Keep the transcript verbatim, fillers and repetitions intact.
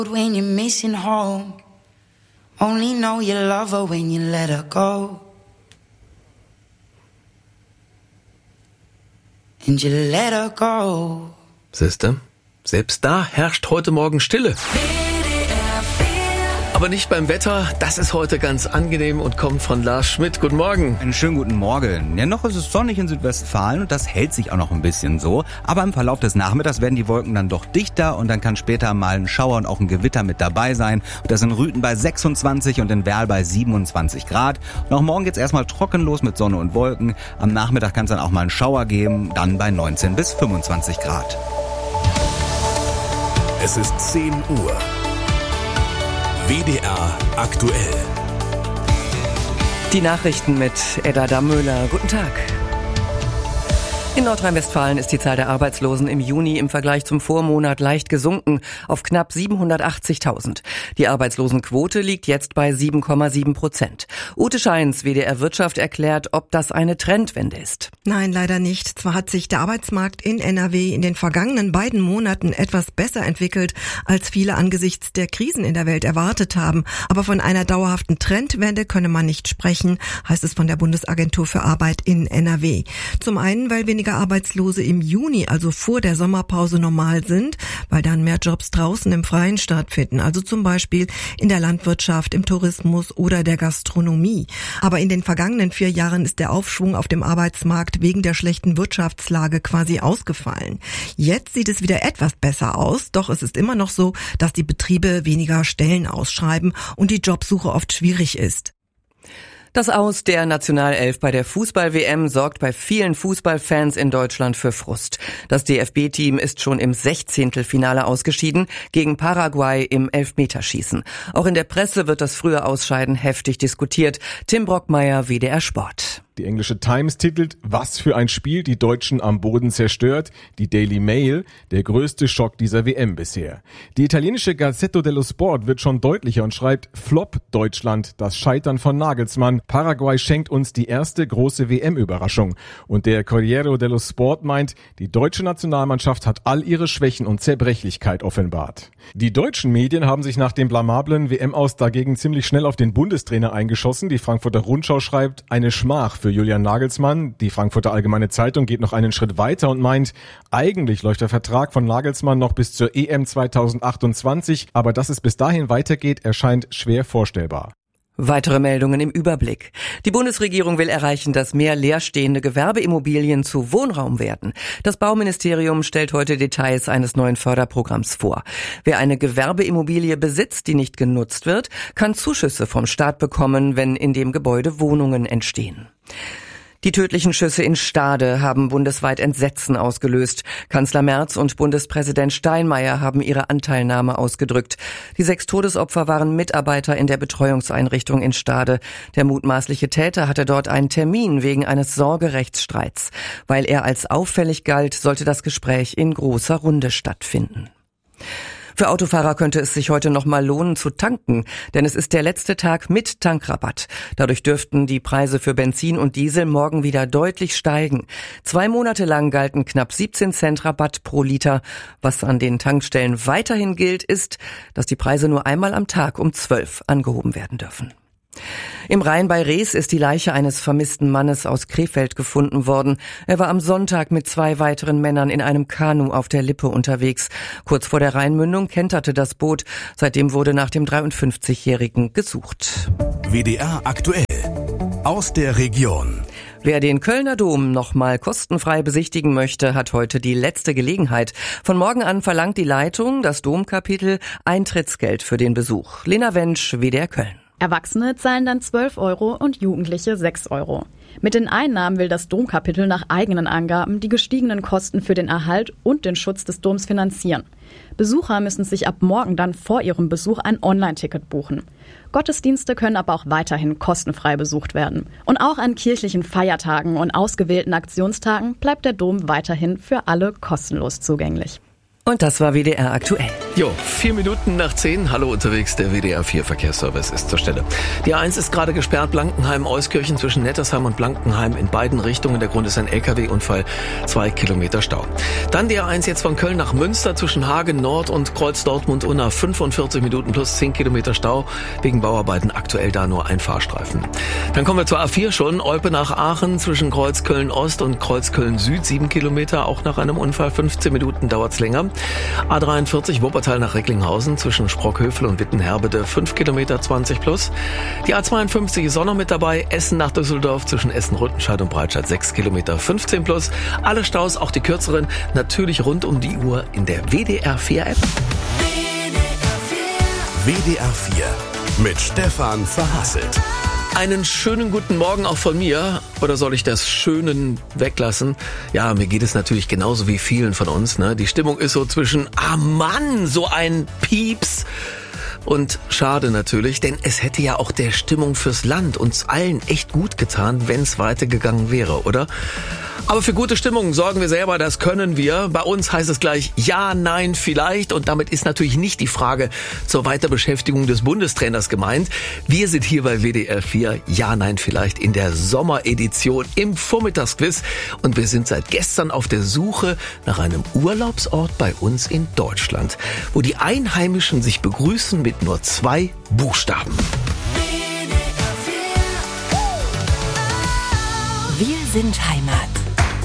When you're missing home, only know you love her when you let her go. And you let her go. Siehste, selbst da herrscht heute Morgen Stille. Aber nicht beim Wetter, das ist heute ganz angenehm und kommt von Lars Schmidt. Guten Morgen. Einen schönen guten Morgen. Ja, noch ist es sonnig in Südwestfalen und das hält sich auch noch ein bisschen so. Aber im Verlauf des Nachmittags werden die Wolken dann doch dichter und dann kann später mal ein Schauer und auch ein Gewitter mit dabei sein. Und das in Rüthen bei sechsundzwanzig und in Werl bei siebenundzwanzig Grad. Und auch morgen geht's erstmal trocken los mit Sonne und Wolken. Am Nachmittag kann es dann auch mal einen Schauer geben, dann bei neunzehn bis fünfundzwanzig Grad. Es ist zehn Uhr. W D R aktuell. Die Nachrichten mit Edda Dammöhler. Guten Tag. In Nordrhein-Westfalen ist die Zahl der Arbeitslosen im Juni im Vergleich zum Vormonat leicht gesunken auf knapp siebenhundertachtzigtausend. Die Arbeitslosenquote liegt jetzt bei sieben Komma sieben Prozent. Ute Scheins, W D R Wirtschaft, erklärt, ob das eine Trendwende ist. Nein, leider nicht. Zwar hat sich der Arbeitsmarkt in N R W in den vergangenen beiden Monaten etwas besser entwickelt, als viele angesichts der Krisen in der Welt erwartet haben. Aber von einer dauerhaften Trendwende könne man nicht sprechen, heißt es von der Bundesagentur für Arbeit in N R W. Zum einen, weil weniger Arbeitslose im Juni, also vor der Sommerpause, normal sind, weil dann mehr Jobs draußen im Freien stattfinden, also zum Beispiel in der Landwirtschaft, im Tourismus oder der Gastronomie. Aber in den vergangenen vier Jahren ist der Aufschwung auf dem Arbeitsmarkt wegen der schlechten Wirtschaftslage quasi ausgefallen. Jetzt sieht es wieder etwas besser aus, doch es ist immer noch so, dass die Betriebe weniger Stellen ausschreiben und die Jobsuche oft schwierig ist. Das Aus der Nationalelf bei der Fußball-W M sorgt bei vielen Fußballfans in Deutschland für Frust. Das D F B-Team ist schon im Sechzehntelfinale ausgeschieden gegen Paraguay im Elfmeterschießen. Auch in der Presse wird das frühe Ausscheiden heftig diskutiert. Tim Brockmeier, W D R Sport. Die englische Times titelt, was für ein Spiel, die Deutschen am Boden zerstört. Die Daily Mail, der größte Schock dieser W M bisher. Die italienische Gazzetta dello Sport wird schon deutlicher und schreibt, Flop Deutschland, das Scheitern von Nagelsmann. Paraguay schenkt uns die erste große W M-Überraschung. Und der Corriere dello Sport meint, die deutsche Nationalmannschaft hat all ihre Schwächen und Zerbrechlichkeit offenbart. Die deutschen Medien haben sich nach dem blamablen W M-Aus dagegen ziemlich schnell auf den Bundestrainer eingeschossen. Die Frankfurter Rundschau schreibt, eine Schmach für Julian Nagelsmann. Die Frankfurter Allgemeine Zeitung geht noch einen Schritt weiter und meint, eigentlich läuft der Vertrag von Nagelsmann noch bis zur E M zweitausendachtundzwanzig, aber dass es bis dahin weitergeht, erscheint schwer vorstellbar. Weitere Meldungen im Überblick. Die Bundesregierung will erreichen, dass mehr leerstehende Gewerbeimmobilien zu Wohnraum werden. Das Bauministerium stellt heute Details eines neuen Förderprogramms vor. Wer eine Gewerbeimmobilie besitzt, die nicht genutzt wird, kann Zuschüsse vom Staat bekommen, wenn in dem Gebäude Wohnungen entstehen. Die tödlichen Schüsse in Stade haben bundesweit Entsetzen ausgelöst. Kanzler Merz und Bundespräsident Steinmeier haben ihre Anteilnahme ausgedrückt. Die sechs Todesopfer waren Mitarbeiter in der Betreuungseinrichtung in Stade. Der mutmaßliche Täter hatte dort einen Termin wegen eines Sorgerechtsstreits. Weil er als auffällig galt, sollte das Gespräch in großer Runde stattfinden. Für Autofahrer könnte es sich heute noch mal lohnen zu tanken, denn es ist der letzte Tag mit Tankrabatt. Dadurch dürften die Preise für Benzin und Diesel morgen wieder deutlich steigen. Zwei Monate lang galten knapp siebzehn Cent Rabatt pro Liter. Was an den Tankstellen weiterhin gilt, ist, dass die Preise nur einmal am Tag um zwölf angehoben werden dürfen. Im Rhein bei Rees ist die Leiche eines vermissten Mannes aus Krefeld gefunden worden. Er war am Sonntag mit zwei weiteren Männern in einem Kanu auf der Lippe unterwegs. Kurz vor der Rheinmündung kenterte das Boot. Seitdem wurde nach dem dreiundfünfzigjährigen gesucht. W D R aktuell. Aus der Region. Wer den Kölner Dom noch mal kostenfrei besichtigen möchte, hat heute die letzte Gelegenheit. Von morgen an verlangt die Leitung, das Domkapitel, Eintrittsgeld für den Besuch. Lena Wensch, W D R Köln. Erwachsene zahlen dann zwölf Euro und Jugendliche sechs Euro. Mit den Einnahmen will das Domkapitel nach eigenen Angaben die gestiegenen Kosten für den Erhalt und den Schutz des Doms finanzieren. Besucher müssen sich ab morgen dann vor ihrem Besuch ein Online-Ticket buchen. Gottesdienste können aber auch weiterhin kostenfrei besucht werden. Und auch an kirchlichen Feiertagen und ausgewählten Aktionstagen bleibt der Dom weiterhin für alle kostenlos zugänglich. Und das war W D R aktuell. Jo, vier Minuten nach zehn. Hallo unterwegs, der W D R vier Verkehrsservice ist zur Stelle. Die A eins ist gerade gesperrt, Blankenheim-Euskirchen zwischen Nettersheim und Blankenheim in beiden Richtungen. Der Grund ist ein L K W-Unfall, zwei Kilometer Stau. Dann die A eins jetzt von Köln nach Münster zwischen Hagen Nord und Kreuz Dortmund-Unna, fünfundvierzig Minuten plus zehn Kilometer Stau. Wegen Bauarbeiten aktuell da nur ein Fahrstreifen. Dann kommen wir zur A vier schon, Olpe nach Aachen zwischen Kreuz Köln-Ost und Kreuz Köln-Süd, sieben Kilometer, auch nach einem Unfall, fünfzehn Minuten dauert's länger. A dreiundvierzig Wuppertal nach Recklinghausen zwischen Sprockhövel und Wittenherbede, fünf Kilometer, zwanzig plus. Die A zweiundfünfzig ist auch noch mit dabei, Essen nach Düsseldorf zwischen Essen-Rüttenscheid und Breitscheid, sechs Kilometer, fünfzehn plus. Alle Staus, auch die kürzeren, natürlich rund um die Uhr in der W D R vier App. W D R vier mit Stefan Verhasselt. Einen schönen guten Morgen auch von mir. Oder soll ich das Schönen weglassen? Ja, mir geht es natürlich genauso wie vielen von uns. Ne? Die Stimmung ist so zwischen, ah Mann, so ein Pieps. Und schade natürlich, denn es hätte ja auch der Stimmung fürs Land uns allen echt gut getan, wenn es weitergegangen wäre, oder? Aber für gute Stimmung sorgen wir selber, das können wir. Bei uns heißt es gleich ja, nein, vielleicht. Und damit ist natürlich nicht die Frage zur Weiterbeschäftigung des Bundestrainers gemeint. Wir sind hier bei W D R vier, ja, nein, vielleicht in der Sommeredition im Vormittagsquiz. Und wir sind seit gestern auf der Suche nach einem Urlaubsort bei uns in Deutschland, wo die Einheimischen sich begrüßen mit nur zwei Buchstaben. Wir sind Heimat.